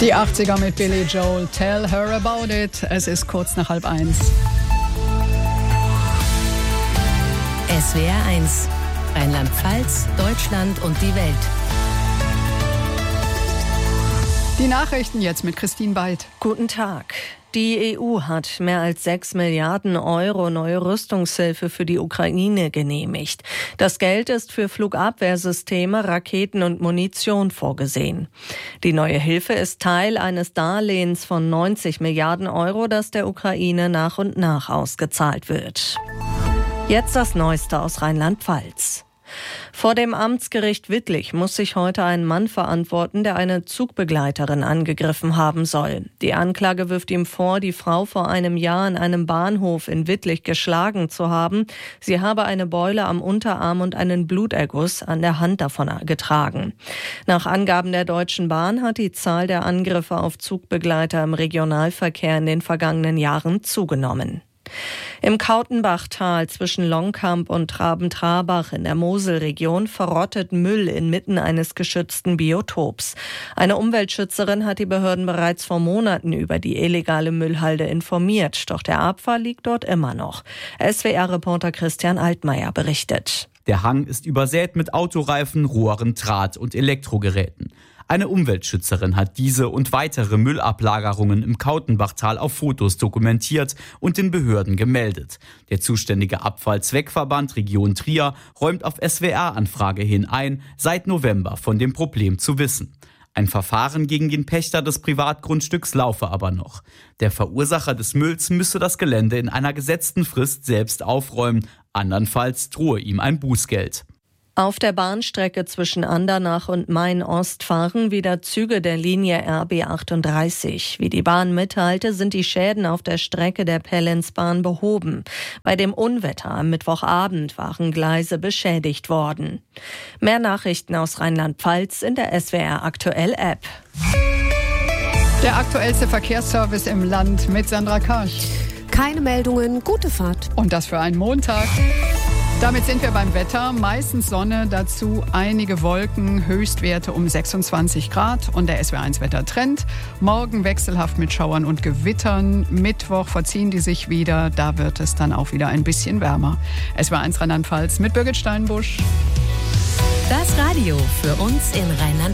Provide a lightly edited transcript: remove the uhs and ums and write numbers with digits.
Die 80er mit Billy Joel, Tell Her About It. Es ist kurz nach 12:30. SWR 1, Rheinland-Pfalz, Deutschland und die Welt. Die Nachrichten jetzt mit Christine Beid. Guten Tag. Die EU hat mehr als 6 Milliarden Euro neue Rüstungshilfe für die Ukraine genehmigt. Das Geld ist für Flugabwehrsysteme, Raketen und Munition vorgesehen. Die neue Hilfe ist Teil eines Darlehens von 90 Milliarden Euro, das der Ukraine nach und nach ausgezahlt wird. Jetzt das Neueste aus Rheinland-Pfalz. Vor dem Amtsgericht Wittlich muss sich heute ein Mann verantworten, der eine Zugbegleiterin angegriffen haben soll. Die Anklage wirft ihm vor, die Frau vor einem Jahr an einem Bahnhof in Wittlich geschlagen zu haben. Sie habe eine Beule am Unterarm und einen Bluterguss an der Hand davon getragen. Nach Angaben der Deutschen Bahn hat die Zahl der Angriffe auf Zugbegleiter im Regionalverkehr in den vergangenen Jahren zugenommen. Im Kautenbachtal zwischen Longkamp und Traben-Trarbach in der Moselregion verrottet Müll inmitten eines geschützten Biotops. Eine Umweltschützerin hat die Behörden bereits vor Monaten über die illegale Müllhalde informiert, doch der Abfall liegt dort immer noch. SWR-Reporter Christian Altmaier berichtet. Der Hang ist übersät mit Autoreifen, Rohren, Draht und Elektrogeräten. Eine Umweltschützerin hat diese und weitere Müllablagerungen im Kautenbachtal auf Fotos dokumentiert und den Behörden gemeldet. Der zuständige Abfallzweckverband Region Trier räumt auf SWR-Anfrage hin ein, seit November von dem Problem zu wissen. Ein Verfahren gegen den Pächter des Privatgrundstücks laufe aber noch. Der Verursacher des Mülls müsse das Gelände in einer gesetzten Frist selbst aufräumen, andernfalls drohe ihm ein Bußgeld. Auf der Bahnstrecke zwischen Andernach und Main-Ost fahren wieder Züge der Linie RB 38. Wie die Bahn mitteilte, sind die Schäden auf der Strecke der Pellenzbahn behoben. Bei dem Unwetter am Mittwochabend waren Gleise beschädigt worden. Mehr Nachrichten aus Rheinland-Pfalz in der SWR Aktuell App. Der aktuellste Verkehrsservice im Land mit Sandra Karch. Keine Meldungen, gute Fahrt. Und das für einen Montag. Damit sind wir beim Wetter. Meistens Sonne, dazu einige Wolken, Höchstwerte um 26 Grad und der SWR1-Wettertrend. Morgen wechselhaft mit Schauern und Gewittern. Mittwoch verziehen die sich wieder, da wird es dann auch wieder ein bisschen wärmer. SWR1 Rheinland-Pfalz mit Birgit Steinbusch. Das Radio für uns in Rheinland-Pfalz.